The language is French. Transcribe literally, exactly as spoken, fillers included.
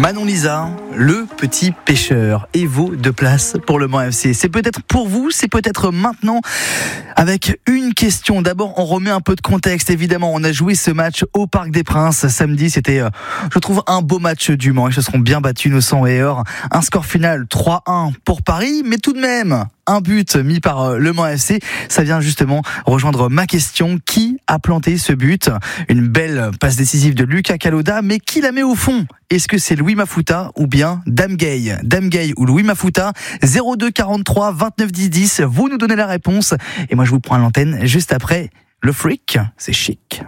Manon Lisa, le petit pêcheur, et vos deux places pour le Mans F C. C'est peut-être pour vous, c'est peut-être maintenant, avec une question. D'abord, on remet un peu de contexte. Évidemment, on a joué ce match au Parc des Princes samedi. C'était, euh, je trouve, un beau match du Mans. Ils se seront bien battus, nos cent et or. Un score final trois un pour Paris, mais tout de même, un but mis par le Mans F C. Ça vient justement rejoindre ma question. Qui a planté ce but? Une belle passe décisive de Lucas Kalauda, mais qui la met au fond? Est-ce que c'est Louis Mafouta ou bien Dame Gay? Dame Gay ou Louis Mafouta? zéro deux quarante-trois vingt-neuf dix dix. Vous nous donnez la réponse. Et moi, je vous prends à l'antenne juste après le Freak. C'est chic.